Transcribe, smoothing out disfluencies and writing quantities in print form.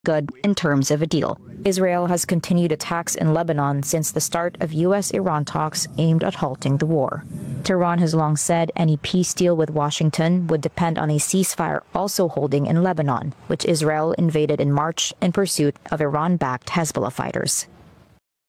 good in terms of a deal. Israel has continued attacks in Lebanon since the start of U.S.-Iran talks aimed at halting the war. Tehran has long said any peace deal with Washington would depend on a ceasefire also holding in Lebanon, which Israel invaded in March in pursuit of Iran-backed Hezbollah fighters.